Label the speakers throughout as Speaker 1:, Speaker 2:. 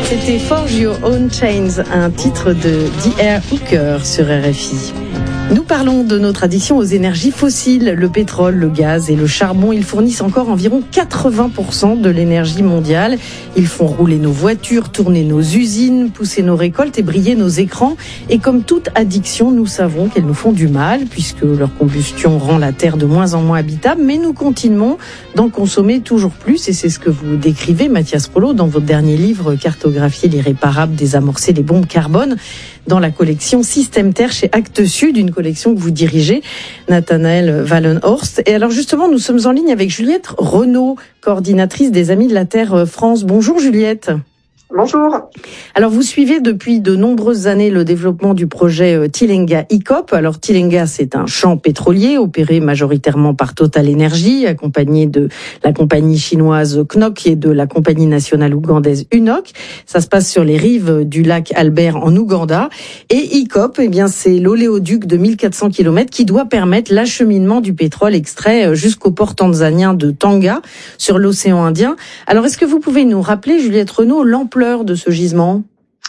Speaker 1: C'était Forge Your Own Chains, un titre de D.R. Hooker sur RFI. Nous parlons de notre addiction aux énergies fossiles. Le pétrole, le gaz et le charbon, ils fournissent encore environ 80% de l'énergie mondiale. Ils font rouler nos voitures, tourner nos usines, pousser nos récoltes et briller nos écrans. Et comme toute addiction, nous savons qu'elles nous font du mal puisque leur combustion rend la Terre de moins en moins habitable. Mais nous continuons d'en consommer toujours plus et c'est ce que vous décrivez, Mathias Rollo, dans votre dernier livre « Cartographier l'irréparable, désamorcer les bombes carbone » dans la collection Système Terre chez Actes Sud, une collection que vous dirigez, Nathanaël Wallenhorst. Et alors justement, nous sommes en ligne avec Juliette Renaud, coordinatrice des Amis de la Terre France. Bonjour Juliette.
Speaker 2: Bonjour.
Speaker 1: Alors vous suivez depuis de nombreuses années le développement du projet Tilenga ICOP. Alors Tilenga, c'est un champ pétrolier opéré majoritairement par Total Energy, accompagné de la compagnie chinoise KNOC et de la compagnie nationale ougandaise UNOC. Ça se passe sur les rives du lac Albert en Ouganda. Et ICOP, eh bien c'est l'oléoduc de 1400 km qui doit permettre l'acheminement du pétrole extrait jusqu'au port tanzanien de Tanga sur l'océan Indien. Alors est-ce que vous pouvez nous rappeler, Juliette Renaud, l'ampleur de ce gisement?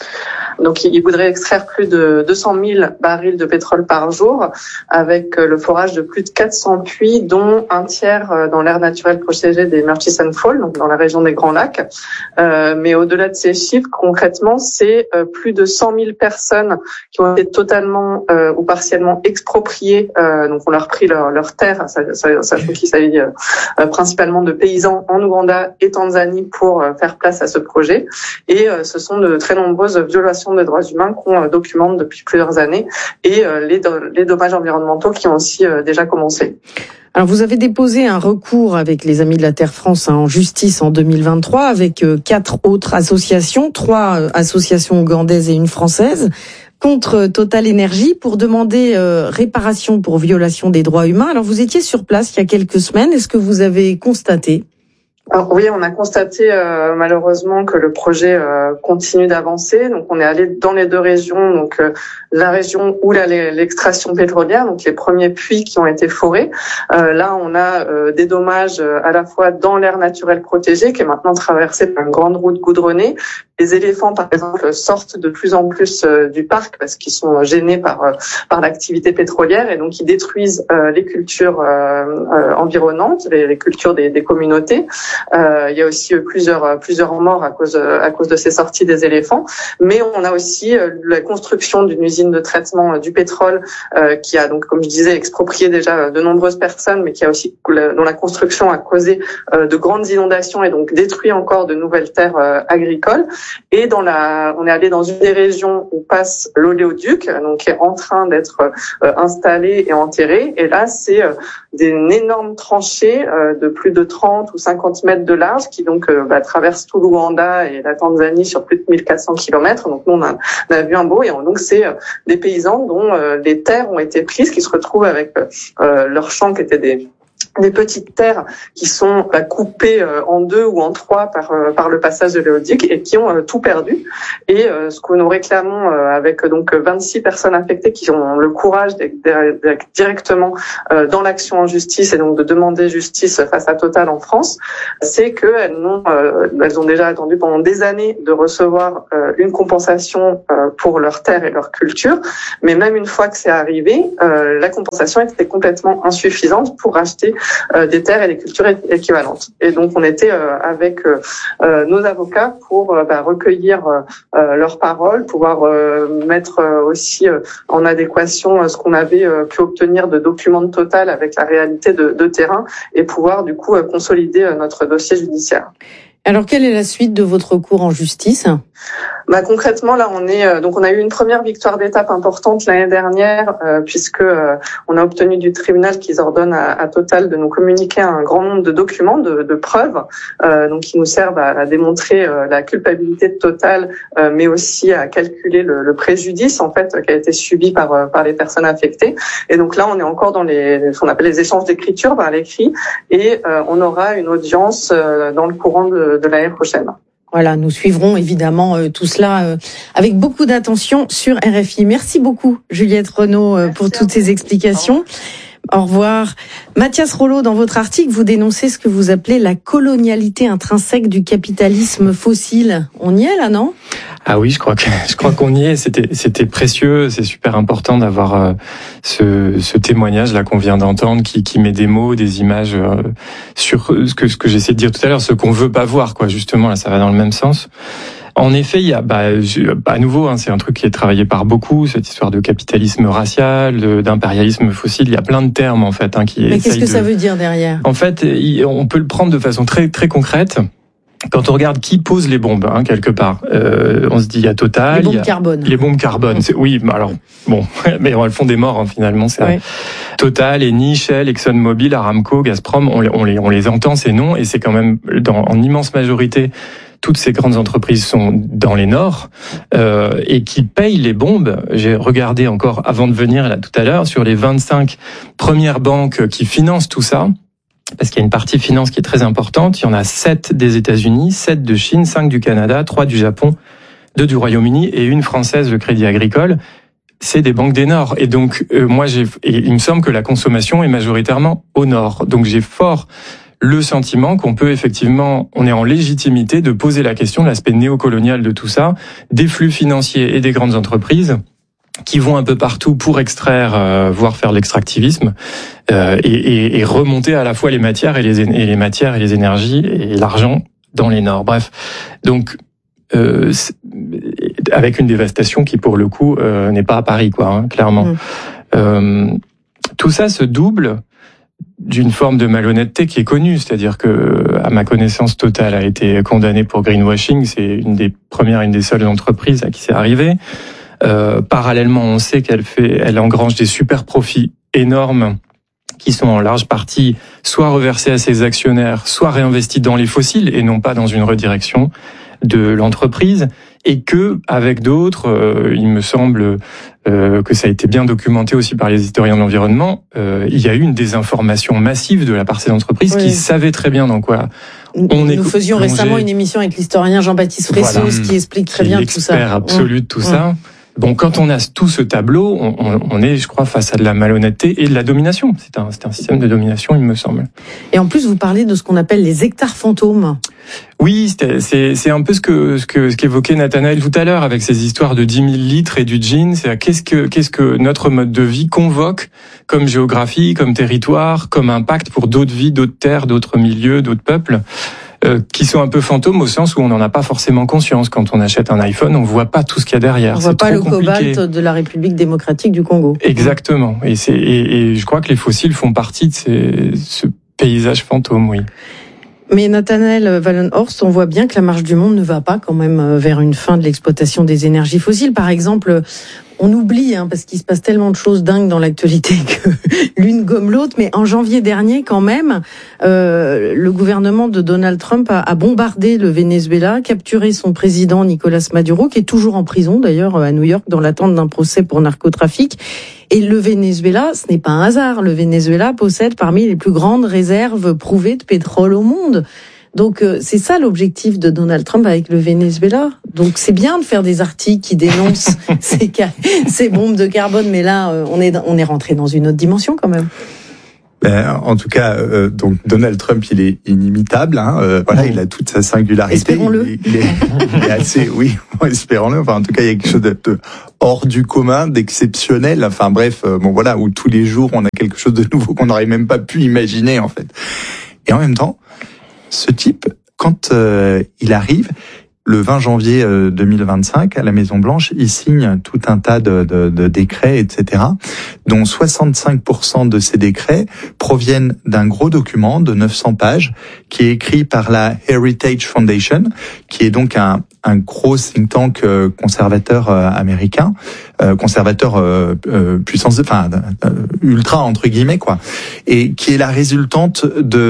Speaker 2: Donc, il voudrait extraire plus de 200 000 barils de pétrole par jour avec le forage de plus de 400 puits, dont un tiers dans l'aire naturelle protégée des Murchison Falls, donc dans la région des Grands Lacs. Mais au-delà de ces chiffres, concrètement, c'est plus de 100 000 personnes qui ont été totalement ou partiellement expropriées. Donc, on leur a pris leur terre, sachant qu'il s'agit principalement de paysans en Ouganda et Tanzanie pour faire place à ce projet. Et ce sont de très nombreuses violations des droits humains qu'on documente depuis plusieurs années et les dommages environnementaux qui ont aussi déjà commencé.
Speaker 1: Alors vous avez déposé un recours avec les Amis de la Terre France en justice en 2023 avec 4 autres associations, 3 associations ougandaises et une française, contre Total Energy pour demander réparation pour violation des droits humains. Alors vous étiez sur place il y a quelques semaines, est-ce que vous avez constaté ?
Speaker 2: Alors oui, on a constaté malheureusement que le projet continue d'avancer. Donc on est allé dans les deux régions, donc la région où l'extraction pétrolière, donc les premiers puits qui ont été forés. Là, on a des dommages à la fois dans l'aire naturelle protégée qui est maintenant traversée par une grande route goudronnée. Les éléphants, par exemple, sortent de plus en plus du parc parce qu'ils sont gênés par l'activité pétrolière et donc ils détruisent les cultures environnantes, les cultures des communautés. Il y a aussi plusieurs morts à cause de ces sorties des éléphants. Mais on a aussi la construction d'une usine de traitement du pétrole qui a donc, comme je disais, exproprié déjà de nombreuses personnes, mais qui a aussi dont la construction a causé de grandes inondations et donc détruit encore de nouvelles terres agricoles. Et on est allé dans une des régions où passe l'oléoduc, donc qui est en train d'être installé et enterré. Et là, c'est une énorme tranchée de plus de 30 ou 50 mètres de large qui donc traverse tout l'Ouganda et la Tanzanie sur plus de 1400 km. Donc nous, on a vu un beau. Et donc c'est des paysans dont les terres ont été prises, qui se retrouvent avec leurs champs qui étaient des petites terres qui sont coupées en 2 ou en 3 par le passage de l'oléoduc et qui ont tout perdu. Et ce que nous réclamons avec donc 26 personnes affectées qui ont le courage d'être directement dans l'action en justice et donc de demander justice face à Total en France, c'est qu'elles ont déjà attendu pendant des années de recevoir une compensation pour leurs terres et leur culture. Mais même une fois que c'est arrivé, la compensation était complètement insuffisante pour acheter des terres et des cultures équivalentes. Et donc on était avec nos avocats pour recueillir leurs paroles, pouvoir mettre aussi en adéquation ce qu'on avait pu obtenir de documents de Total avec la réalité de terrain et pouvoir du coup consolider notre dossier judiciaire.
Speaker 1: Alors quelle est la suite de votre recours en justice ?
Speaker 2: Concrètement, là, on a eu une première victoire d'étape importante l'année dernière, puisque on a obtenu du tribunal qu'ils ordonnent à Total de nous communiquer un grand nombre de documents, de preuves, donc qui nous servent à démontrer la culpabilité de Total, mais aussi à calculer le préjudice en fait qui a été subi par les personnes affectées. Et donc là, on est encore dans ce qu'on appelle les échanges d'écriture par l'écrit, et on aura une audience dans le courant de l'année prochaine.
Speaker 1: Voilà, nous suivrons évidemment tout cela avec beaucoup d'attention sur RFI. Merci beaucoup Juliette Renaud pour toutes ces explications. Au revoir. Mathias Rollo, dans votre article, vous dénoncez ce que vous appelez la colonialité intrinsèque du capitalisme fossile. On y est là, non ?
Speaker 3: Ah oui, je crois qu'on y est. C'était précieux. C'est super important d'avoir ce témoignage là qu'on vient d'entendre, qui met des mots, des images sur ce que j'essaie de dire tout à l'heure, ce qu'on veut pas voir, quoi. Justement, là, ça va dans le même sens. En effet, il y a, à nouveau, c'est un truc qui est travaillé par beaucoup, cette histoire de capitalisme racial, d'impérialisme fossile. Il y a plein de termes, en fait, qui
Speaker 1: Mais qu'est-ce que ça veut dire derrière ?
Speaker 3: En fait, on peut le prendre de façon très, très concrète. Quand on regarde qui pose les bombes, quelque part, on se dit il y a Total,
Speaker 1: les bombes carbone.
Speaker 3: Les bombes carbone, oui, alors bon, mais elles font des morts finalement. C'est ouais. Total, Eni, Shell, ExxonMobil, Aramco, Gazprom, on les entend ces noms et c'est quand même en immense majorité. Toutes ces grandes entreprises sont dans les Nords et qui payent les bombes. J'ai regardé encore avant de venir là tout à l'heure sur les 25 premières banques qui financent tout ça. Parce qu'il y a une partie finance qui est très importante. Il y en a 7 des États-Unis, 7 de Chine, 5 du Canada, 3 du Japon, 2 du Royaume-Uni et une française, le Crédit Agricole. C'est des banques des Nords. Et donc, il me semble que la consommation est majoritairement au Nord. Donc, j'ai fort le sentiment qu'on peut effectivement, on est en légitimité de poser la question de l'aspect néocolonial de tout ça, des flux financiers et des grandes entreprises qui vont un peu partout pour extraire, voire faire l'extractivisme, et remonter à la fois les matières et les matières et les énergies et l'argent dans les Nords. Bref, donc avec une dévastation qui pour le coup n'est pas à Paris, quoi, clairement. Tout ça se double d'une forme de malhonnêteté qui est connue, c'est-à-dire que, à ma connaissance, Total a été condamné pour greenwashing. C'est une des seules entreprises à qui c'est arrivé. Parallèlement, on sait elle engrange des super profits énormes qui sont en large partie soit reversés à ses actionnaires, soit réinvestis dans les fossiles et non pas dans une redirection de l'entreprise. Et que, avec d'autres, il me semble que ça a été bien documenté aussi par les historiens de l'environnement, il y a eu une désinformation massive de la part de ces entreprises qui savaient très bien dans quoi
Speaker 1: Nous faisions récemment une émission avec l'historien Jean-Baptiste Fressos qui explique très bien tout ça.
Speaker 3: L'expert absolu de tout ça. Bon, quand on a tout ce tableau, on est, je crois, face à de la malhonnêteté et de la domination. C'est un système de domination, il me semble.
Speaker 1: Et en plus, vous parlez de ce qu'on appelle les hectares fantômes.
Speaker 3: Oui, c'est un peu ce qu'évoquait Nathanaël tout à l'heure avec ces histoires de 10 000 litres et du gin. C'est qu'est-ce que notre mode de vie convoque comme géographie, comme territoire, comme impact pour d'autres vies, d'autres terres, d'autres milieux, d'autres peuples. Qui sont un peu fantômes au sens où on n'en a pas forcément conscience. Quand on achète un iPhone, on voit pas tout ce qu'il y a derrière.
Speaker 1: On voit pas le cobalt de la République démocratique du Congo.
Speaker 3: Exactement. Et je crois que les fossiles font partie de ce paysage fantôme, oui.
Speaker 1: Mais Nathanaël Wallenhorst, on voit bien que la marche du monde ne va pas quand même vers une fin de l'exploitation des énergies fossiles. Par exemple, on oublie, parce qu'il se passe tellement de choses dingues dans l'actualité que l'une gomme l'autre, mais en janvier dernier, quand même, le gouvernement de Donald Trump a bombardé le Venezuela, capturé son président Nicolas Maduro, qui est toujours en prison d'ailleurs à New York dans l'attente d'un procès pour narcotrafic. Et le Venezuela, ce n'est pas un hasard. Le Venezuela possède parmi les plus grandes réserves prouvées de pétrole au monde. Donc c'est ça l'objectif de Donald Trump avec le Venezuela. Donc c'est bien de faire des articles qui dénoncent ces bombes de carbone, mais là on est rentré dans une autre dimension quand même.
Speaker 4: En tout cas, donc Donald Trump, il est inimitable. Il a toute sa singularité.
Speaker 1: Espérons-le.
Speaker 4: Il est assez, oui, espérons-le. Enfin, en tout cas, il y a quelque chose de hors du commun, d'exceptionnel. Enfin, bref, où tous les jours on a quelque chose de nouveau qu'on n'aurait même pas pu imaginer en fait. Et en même temps, ce type, quand il arrive, le 20 janvier 2025, à la Maison-Blanche, il signe tout un tas de décrets, etc., dont 65% de ces décrets proviennent d'un gros document de 900 pages qui est écrit par la Heritage Foundation, qui est donc un gros think tank conservateur américain, conservateur puissance, ultra entre guillemets quoi, et qui est la résultante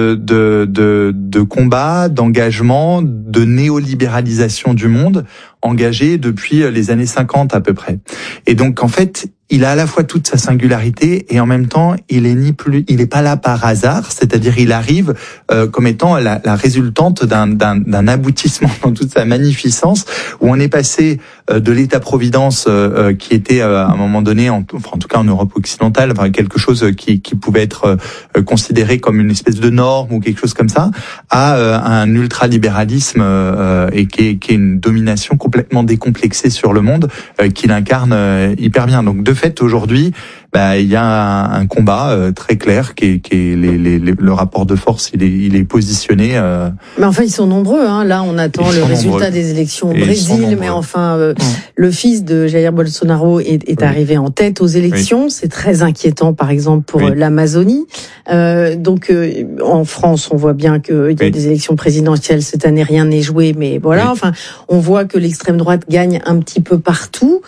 Speaker 4: de combats, d'engagement, de néolibéralisation du monde engagé depuis les années 50 à peu près. Et donc en fait, il a à la fois toute sa singularité et en même temps, il est pas là par hasard, c'est-à-dire il arrive comme étant la résultante d'un aboutissement dans toute sa magnificence, où on est passé de l'État-providence qui était à un moment donné, en tout cas en Europe occidentale, enfin quelque chose qui pouvait être considéré comme une espèce de norme ou quelque chose comme ça, à un ultralibéralisme et qui est une domination complètement décomplexée sur le monde, qu'il incarne hyper bien. Donc de fait, aujourd'hui, il y a un combat très clair qui est le rapport de force, il est positionné.
Speaker 1: Mais enfin, ils sont nombreux. Hein. Là, on attend le résultat des élections au Brésil, mais enfin, le fils de Jair Bolsonaro est arrivé en tête aux élections. Oui. C'est très inquiétant, par exemple, pour l'Amazonie. Donc, en France, on voit bien qu'il y a des élections présidentielles cette année, rien n'est joué, mais voilà. Enfin, on voit que l'extrême droite gagne un petit peu partout.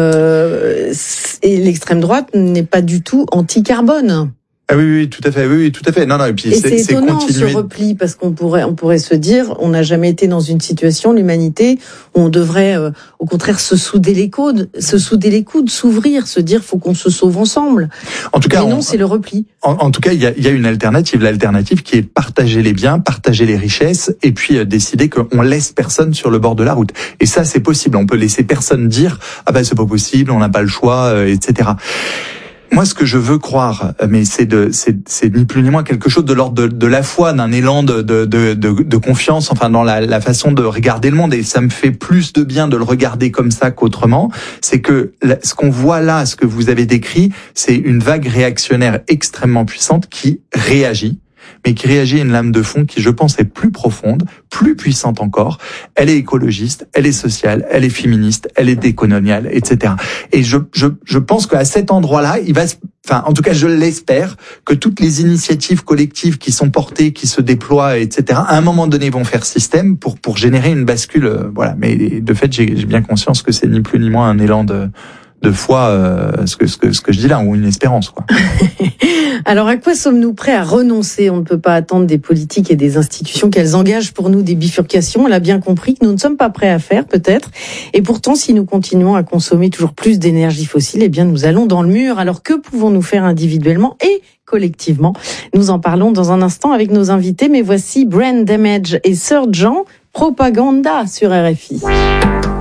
Speaker 1: Et l'extrême droite n'est pas du tout anti-carbone.
Speaker 4: Ah oui, tout à fait. Oui, tout à fait. Non, et puis
Speaker 1: c'est étonnant ce repli, parce qu'on pourrait se dire, on n'a jamais été dans une situation, l'humanité, où on devrait, au contraire, se souder les coudes, s'ouvrir, se dire, faut qu'on se sauve ensemble.
Speaker 4: En tout cas,
Speaker 1: mais non, c'est le repli.
Speaker 4: En tout cas, il y a une alternative. L'alternative qui est partager les biens, partager les richesses, et puis décider qu'on laisse personne sur le bord de la route. Et ça, c'est possible. On peut laisser personne dire, c'est pas possible, on n'a pas le choix, etc. Moi, ce que je veux croire, mais c'est ni plus ni moins quelque chose de l'ordre de la foi, d'un élan de confiance, enfin dans la façon de regarder le monde. Et ça me fait plus de bien de le regarder comme ça qu'autrement. C'est que ce qu'on voit là, ce que vous avez décrit, c'est une vague réactionnaire extrêmement puissante qui réagit. Mais qui réagit à une lame de fond qui, je pense, est plus profonde, plus puissante encore. Elle est écologiste, elle est sociale, elle est féministe, elle est décoloniale, etc. Et je pense qu'à cet endroit-là, en tout cas, je l'espère, que toutes les initiatives collectives qui sont portées, qui se déploient, etc., à un moment donné vont faire système pour générer une bascule, voilà. Mais de fait, j'ai bien conscience que c'est ni plus ni moins un élan de foi, ce que je dis là, ou une espérance, quoi.
Speaker 1: Alors, à quoi sommes-nous prêts à renoncer ? On ne peut pas attendre des politiques et des institutions qu'elles engagent pour nous des bifurcations. On l'a bien compris que nous ne sommes pas prêts à faire, peut-être. Et pourtant, si nous continuons à consommer toujours plus d'énergie fossile, nous allons dans le mur. Alors, que pouvons-nous faire individuellement et collectivement ? Nous en parlons dans un instant avec nos invités. Mais voici Brain Damage et Sir Jean, Propaganda sur RFI.